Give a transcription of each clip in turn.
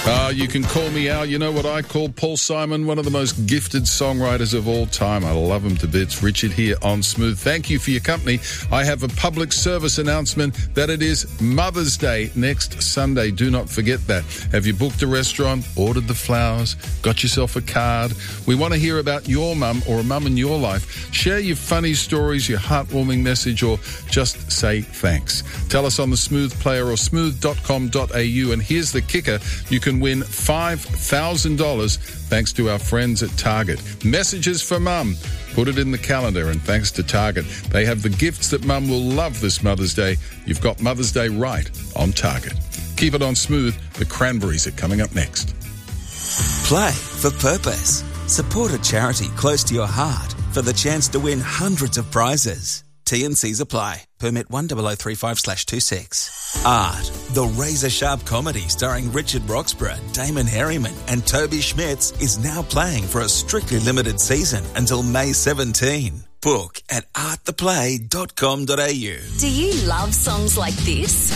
You can call me out. You know what I call Paul Simon, one of the most gifted songwriters of all time. I love him to bits. Richard here on Smooth. Thank you for your company. I have a public service announcement that it is Mother's Day next Sunday. Do not forget that. Have you booked a restaurant, ordered the flowers, got yourself a card? We want to hear about your mum or a mum in your life. Share your funny stories, your heartwarming message, or just say thanks. Tell us on the Smooth Player or smooth.com.au. And here's the kicker. You can win $5,000 thanks to our friends at Target. Messages for Mum. Put it in the calendar, and thanks to Target, they have the gifts that Mum will love this Mother's Day. You've got Mother's Day right on Target. Keep it on Smooth. The Cranberries are coming up next. Play for purpose. Support a charity close to your heart for the chance to win hundreds of prizes. T&Cs apply. Permit 10035/26. Art, the razor-sharp comedy starring Richard Roxburgh, Damon Herriman and Toby Schmitz is now playing for a strictly limited season until May 17. Book at arttheplay.com.au. Do you love songs like this?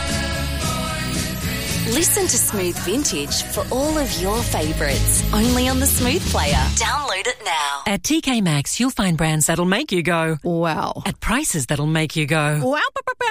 Listen to Smooth Vintage for all of your favourites. Only on the Smooth Player. Download it now. At TK Maxx, you'll find brands that'll make you go, wow. At prices that'll make you go, wow.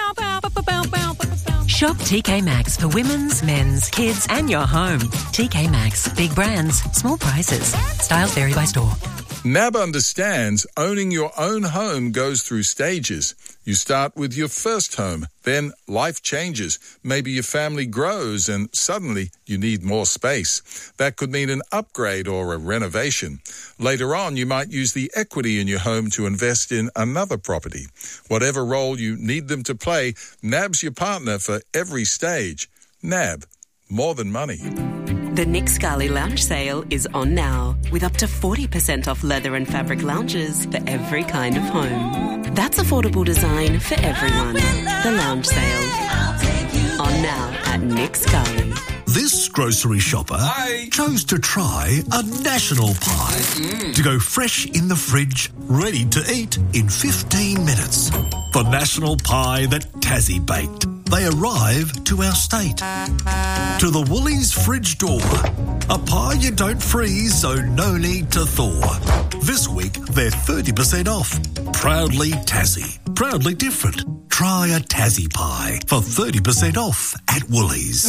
Shop TK Maxx for women's, men's, kids and your home. TK Maxx. Big brands, small prices. Styles vary by store. NAB understands owning your own home goes through stages. You start with your first home, then life changes. Maybe your family grows and suddenly you need more space. That could mean an upgrade or a renovation. Later on, you might use the equity in your home to invest in another property. Whatever role you need them to play, NAB's your partner for every stage. NAB, more than money. The Nick Scali Lounge Sale is on now, with up to 40% off leather and fabric lounges for every kind of home. That's affordable design for everyone. The Lounge Sale. On now at Nick Scali. This grocery shopper chose to try a national pie to go fresh in the fridge, ready to eat in 15 minutes. The national pie that Tassie baked. They arrive to our state. To the Woolies fridge door. A pie you don't freeze, so no need to thaw. This week, they're 30% off. Proudly Tassie. Proudly different. Try a Tassie pie for 30% off at Woolies.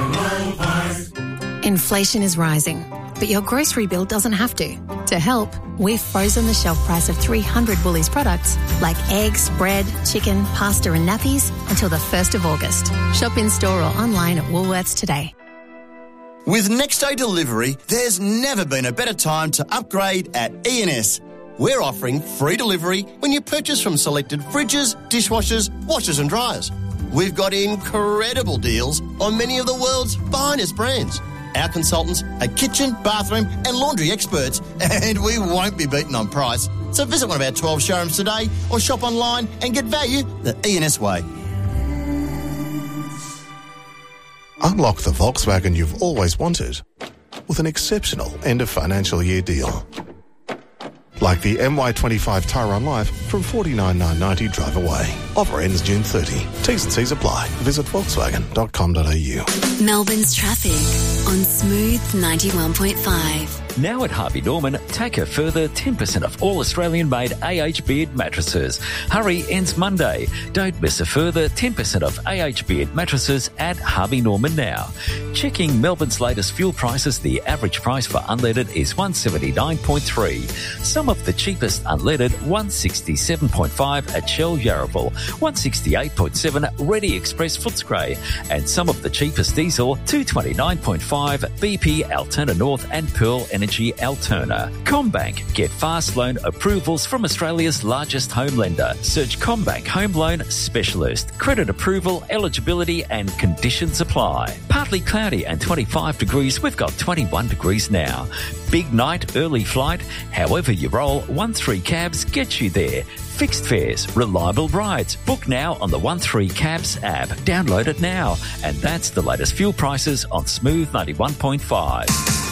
Inflation is rising, but your grocery bill doesn't have to. To help, we've frozen the shelf price of 300 Woolies products like eggs, bread, chicken, pasta and nappies until the 1st of August. Shop in store or online at Woolworths today. With next day delivery, there's never been a better time to upgrade at E&S. We're offering free delivery when you purchase from selected fridges, dishwashers, washers and dryers. We've got incredible deals on many of the world's finest brands. Our consultants are kitchen, bathroom and laundry experts, and we won't be beaten on price. So visit one of our 12 showrooms today or shop online and get value the E&S way. Unlock the Volkswagen you've always wanted with an exceptional end of financial year deal. Like the MY25 Tyrone Life from $49,990 drive away. Offer ends June 30. T's and C's apply. Visit volkswagen.com.au. Melbourne's traffic on Smooth 91.5. Now at Harvey Norman, take a further 10% off all Australian-made AH Beard mattresses. Hurry ends Monday. Don't miss a further 10% off AH Beard mattresses at Harvey Norman now. Checking Melbourne's latest fuel prices, the average price for unleaded is $179.3. Some of the cheapest unleaded, $167.5 at Shell Yarraville, $168.7 Ready Express Footscray, and some of the cheapest diesel, $229.5 BP Alterna North and Pearl Energy Alterna. CommBank. Get fast loan approvals from Australia's largest home lender. Search CommBank Home Loan Specialist. Credit approval, eligibility and conditions apply. Partly cloudy and 25 degrees. We've got 21 degrees now. Big night, early flight. However you roll, 13 Cabs gets you there. Fixed fares, reliable rides. Book now on the 13 Cabs app. Download it now. And that's the latest fuel prices on Smooth 91.5.